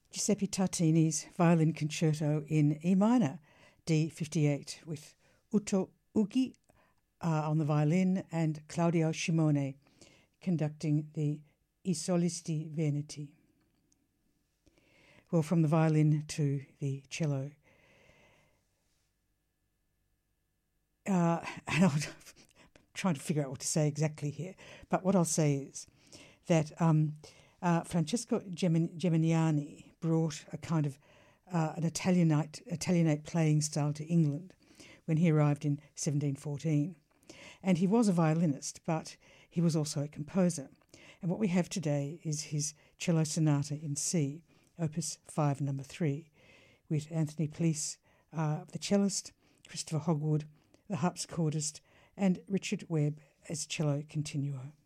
Giuseppe Tartini's Violin Concerto in E minor, D58, with Uto Ughi on the violin and Claudio Scimone conducting the I Solisti Veneti. Well, from the violin to the cello. And I'm trying to figure out what to say exactly here, but what I'll say is that Francesco Geminiani brought a kind of an Italianate playing style to England when he arrived in 1714. And he was a violinist, but he was also a composer. And what we have today is his cello sonata in C, Opus 5, number 3, with Anthony Pleece, the cellist, Christopher Hogwood, the harpsichordist, and Richard Webb as cello continuo.